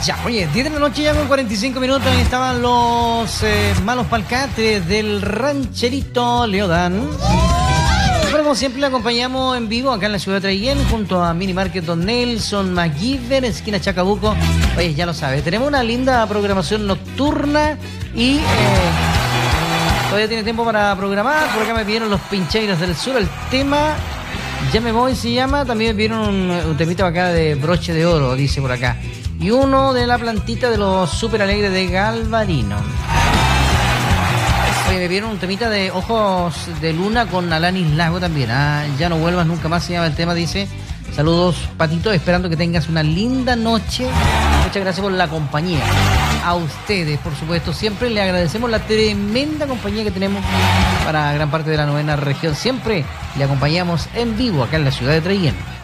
Ya, oye, 10 de la noche ya con 45 minutos. Ahí estaban los malos palcates del rancherito Leodán. Bueno, como siempre le acompañamos en vivo acá en la ciudad de Traiguén junto a Mini Market Don Nelson, MacGyver, esquina Chacabuco. Oye, ya lo sabes, tenemos una linda programación nocturna y todavía tiene tiempo para programar. Por acá me pidieron los Pincheiros del Sur, el tema Ya me voy se llama. También me pidieron un temita acá de Broche de Oro, dice por acá. Y uno de la plantita de los Súper Alegres de Galvarino. Oye, me pidieron un temita de Ojos de Luna con Alanis Lago también. Ya no vuelvas nunca más se llama el tema, dice. Saludos, Patito, esperando que tengas una linda noche. Muchas gracias por la compañía. A ustedes, por supuesto, siempre le agradecemos la tremenda compañía que tenemos para gran parte de la novena región. Siempre le acompañamos en vivo acá en la ciudad de Traiguén.